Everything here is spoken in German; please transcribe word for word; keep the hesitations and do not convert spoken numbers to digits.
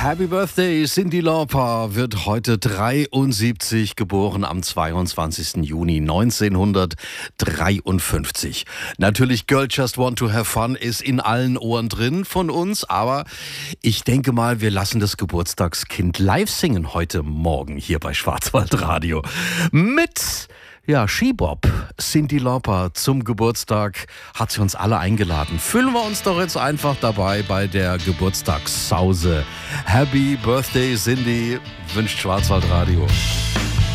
Happy Birthday, Cyndi Lauper wird heute dreiundsiebzig, geboren am zweiundzwanzigsten Juni neunzehnhundertdreiundfünfzig. Natürlich Girl Just Want to Have Fun ist in allen Ohren drin von uns, aber ich denke mal, wir lassen das Geburtstagskind live singen heute Morgen hier bei Schwarzwaldradio. Mit Ja, Skibob, Cyndi Lauper zum Geburtstag hat sie uns alle eingeladen. Fühlen wir uns doch jetzt einfach dabei bei der Geburtstagssause. Happy Birthday, Cyndi, wünscht Schwarzwaldradio.